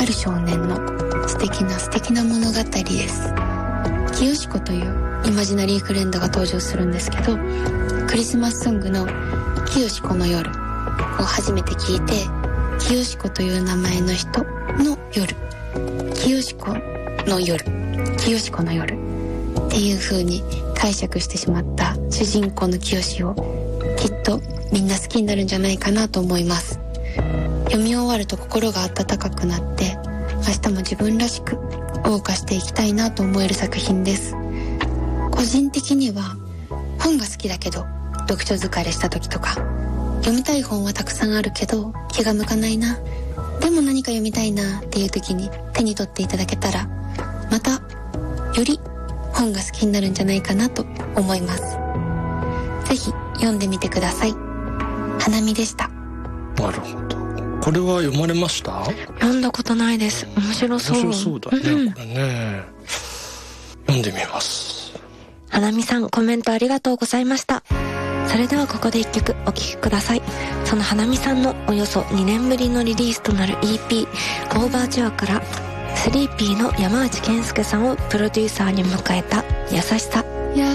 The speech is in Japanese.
る少年の素敵な物語です。清子というイマジナリーフレンドが登場するんですけど、クリスマスソングの清子の夜を初めて聞いて、清子という名前の人の夜、清子の夜っていう風に解釈してしまった主人公の清をきっとみんな好きになるんじゃないかなと思います。読み終わると心が温かくなって、明日も自分らしく謳歌していきたいなと思える作品です。個人的には本が好きだけど読書疲れした時とか、読みたい本はたくさんあるけど気が向かないな、でも何か読みたいなっていう時に手に取っていただけたら、またより本が好きになるんじゃないかなと思います。ぜひ読んでみてください。花見でした。 なるほど。これは読まれました？ 読んだことないです。面白そう。 面白そうだね、これね。読んでみます。 花見さん、コメントありがとうございました。それではここで一曲お聴きください。その花見さんのおよそ2年ぶりのリリースとなる EP オーバーチュアから、スリーピーの山内健介さんをプロデューサーに迎えた優しさ。